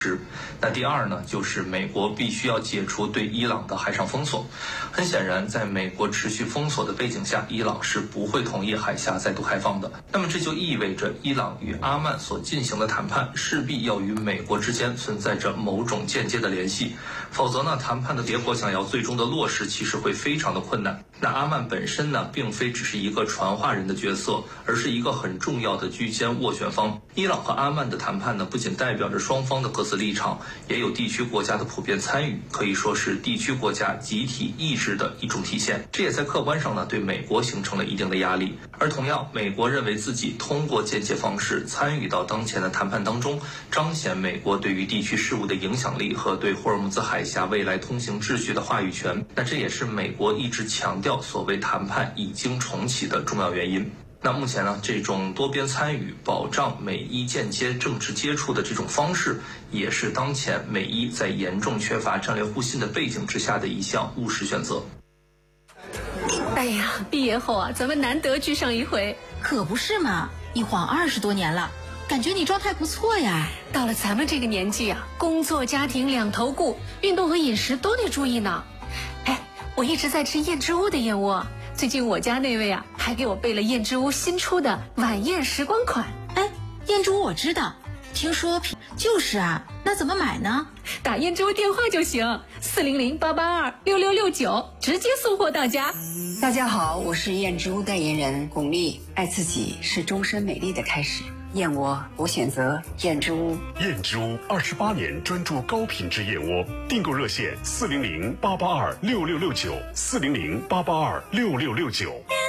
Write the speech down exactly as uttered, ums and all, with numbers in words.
那第二呢，就是美国必须要解除对伊朗的海上封锁。很显然，在美国持续封锁的背景下，伊朗是不会同意海峡再度开放的。那么这就意味着伊朗与阿曼所进行的谈判势必要与美国之间存在着某种间接的联系，否则呢，谈判的结果想要最终的落实，其实会非常的困难。那阿曼本身呢，并非只是一个传话人的角色，而是一个很重要的居间斡旋方。伊朗和阿曼的谈判呢，不仅代表着双方的各自立场，也有地区国家的普遍参与，可以说是地区国家集体意志的一种体现。这也在客观上呢，对美国形成了一定的压力。而同样，美国认为自己通过间接方式参与到当前的谈判当中，彰显美国对于地区事务的影响力和对霍尔木兹海峡未来通行秩序的话语权。那这也是美国一直强调所谓谈判已经重启的重要原因。那目前呢，这种多边参与、保障美伊间接政治接触的这种方式，也是当前美伊在严重缺乏战略互信的背景之下的一项务实选择。 哎呀，毕业后啊，咱们难得聚上一回。 可不是嘛，一晃二十多年了，感觉你状态不错呀。 到了咱们这个年纪啊，工作家庭两头顾，运动和饮食都得注意呢。哎，我一直在吃燕之屋的燕窝，最近我家那位啊，还给我备了燕之屋新出的晚宴时光款。 哎，燕之屋我知道，听说就是啊，那怎么买呢？ 打燕之屋电话就行，四零零八八二六六六九，直接送货到家。 大家好，我是燕之屋代言人巩俐。爱自己是终身美丽的开始，燕窝我选择燕之屋。 燕之屋二十八年专注高品质燕窝，订购热线四零零八八二六六六九，四零零八八二六六六九。